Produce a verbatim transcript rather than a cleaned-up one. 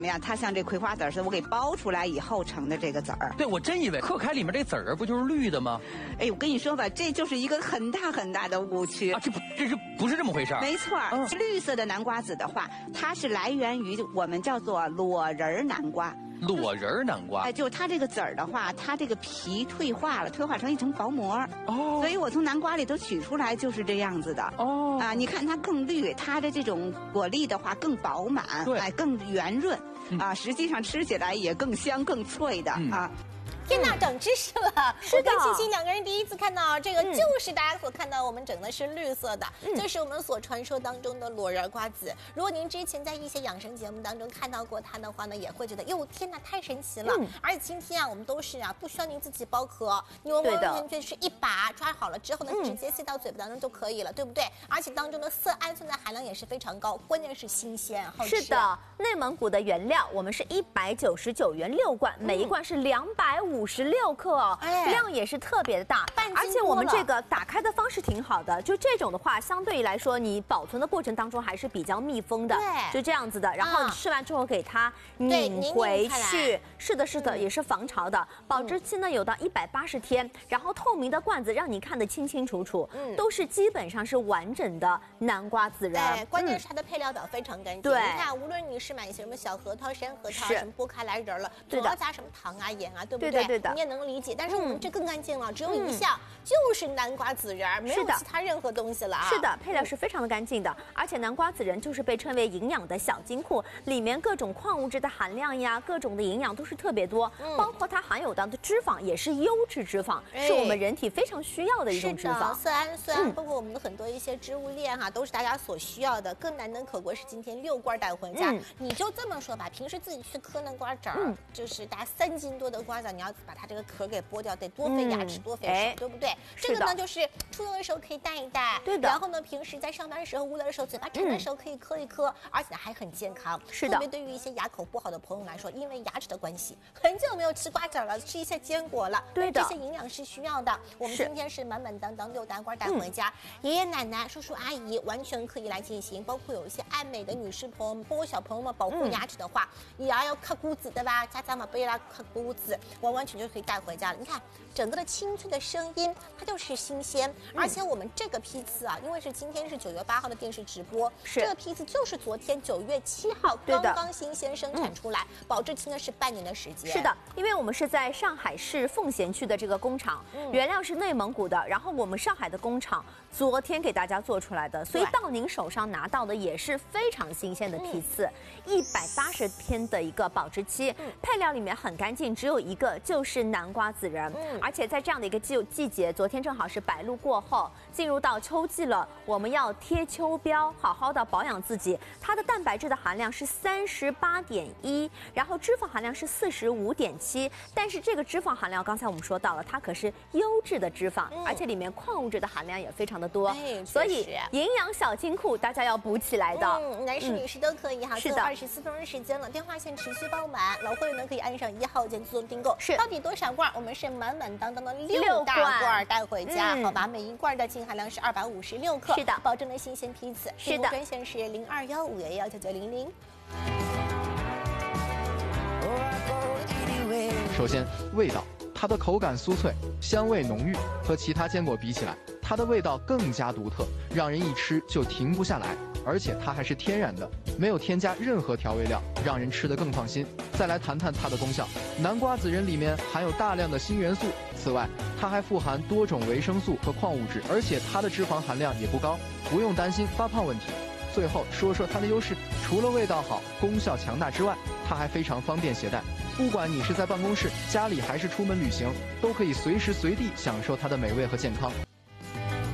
呀，它像这葵花籽儿似的，我给剥出来以后成的这个籽儿。 对，我真以为嗑开里面这籽儿不就是绿的吗？ 哎，我跟你说吧，这就是一个很大很大的误区啊！这不，这是不是这么回事？ 没错，嗯、绿色的南瓜籽的话，它是来源于我们叫做裸仁南瓜。 裸仁南瓜， 哎，就是它这个籽儿的话，它这个皮退化了，退化成一层薄膜。哦，所以我从南瓜里头取出来就是这样子的。哦，啊，你看它更绿，它的这种果粒的话更饱满，哎，更圆润，嗯、啊，实际上吃起来也更香更脆的、嗯、啊。 天哪，长知识了！是我跟琪琪两个人第一次看到这个，就是大家所看到我们整的是绿色的，嗯、这是我们所传说当中的裸仁瓜子。如果您之前在一些养生节目当中看到过它的话呢，也会觉得哟，天哪，太神奇了！嗯、而且今天啊，我们都是啊，不需要您自己剥壳，你完完全全是一把抓好了之后呢，嗯、直接塞到嘴巴当中就可以了，对不对？而且当中的色氨酸的含量也是非常高，关键是新鲜好吃。 是的，内蒙古的原料我们是一百九十九元六罐，嗯、每一罐是两百五十六克哦，哎、量也是特别的大，而且我们这个打开的方式挺好的，就这种的话，相对来说你保存的过程当中还是比较密封的，对，就这样子的。然后吃完之后给它拧回去，是的，是的，嗯、也是防潮的，保质期呢有到一百八十天。然后透明的罐子让你看得清清楚楚，嗯、都是基本上是完整的南瓜孜然。 哎，关键是它的配料表非常干净。对，你看，无论你是买一些什么小核桃、山核桃，什么剥开来仁了，主要加什么糖啊、盐啊，对不对？ 对的，对的， 你也能理解。但是我们这更干净了，只有一项，就是南瓜孜然，没有其他任何东西了啊。 是的，配料是非常的干净的，而且南瓜孜然就是被称为营养的小金库，里面各种矿物质的含量呀，各种的营养都是特别多，包括它含有的脂肪也是优质脂肪，是我们人体非常需要的一种脂肪。 色氨酸，包括我们的很多一些植物链哈，都是大家所需要的。更难能可贵是今天六罐带回家，你就这么说吧，平时自己去嗑南瓜籽儿，就是大概三斤多的瓜子，你要把它这个壳给剥掉，得多费牙齿，多费手，对不对？这个呢，就是出游的时候可以带一带，对的。然后呢，平时在上班时候、无聊的时候、嘴巴馋的时候可以嗑一嗑，而且还很健康。 是的。 特别对于一些牙口不好的朋友来说，因为牙齿的关系，很久没有吃瓜子了，吃一些坚果了，对的，这些营养是需要的。我们今天是满满当当六大罐带回家，爷爷奶奶、叔叔阿姨完全可以来进行。包括有一些爱美的女士朋友们，包括小朋友们保护牙齿的话，牙要嗑骨子对吧？家长们不要来嗑骨子，完完全全可以带回家了。你看整个的清脆的声音，它就是新鲜。而且我们这个批次啊，因为是今天是九月八号的电视直播，这个批次就是昨天九月七号刚刚新鲜生产出来，保质期呢是半年的时间。 是的，因为我们是在上海市奉贤区的这个工厂，原料是内蒙古的，然后我们上海的工厂昨天给大家做出来的，所以到您手上拿到的也是非常新鲜的批次，一百八十天的一个保质期，配料里面很干净，只有一个就是南瓜孜然，而且在这样的一个季季节，昨天正好是白露过后，进入到秋季了，我们要贴秋膘，好好的保养自己。它的蛋白质的含量是三十八点一，然后脂肪含量是四十五点七，但是这个脂肪含量刚才我们说到了，它可是优质的脂肪，而且里面矿物质的含量也非常的多，所以营养小金库大家要补起来的。 嗯，男士女士都可以哈，是的，二十四分钟时间了，电话线持续爆满，老会员呢可以按上一号键自动订购。是，到底多少罐？我们是满满当当的六大罐带回家，好吧？每一罐的净含量是二百五十六克，是的，保证了新鲜批次。是的，专线是零二幺五幺幺九九零零。 首先，味道，它的口感酥脆，香味浓郁，和其他坚果比起来，它的味道更加独特，让人一吃就停不下来。而且它还是天然的，没有添加任何调味料，让人吃得更放心。再来谈谈它的功效，南瓜孜然里面含有大量的锌元素，此外，它还富含多种维生素和矿物质，而且它的脂肪含量也不高，不用担心发胖问题。最后说说它的优势，除了味道好、功效强大之外，它还非常方便携带。不管你是在办公室、家里还是出门旅行，都可以随时随地享受它的美味和健康。